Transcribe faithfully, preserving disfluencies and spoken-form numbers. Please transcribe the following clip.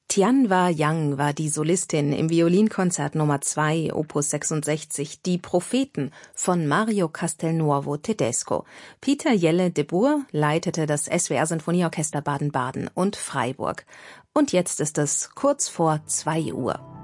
Tianhua Yang war die Solistin im Violinkonzert Nummer zwei, Opus sechsundsechzig, Die Propheten von Mario Castelnuovo Tedesco. Peter Jelle de Boer leitete das S W R Sinfonieorchester Baden-Baden und Freiburg. Und jetzt ist es kurz vor zwei Uhr.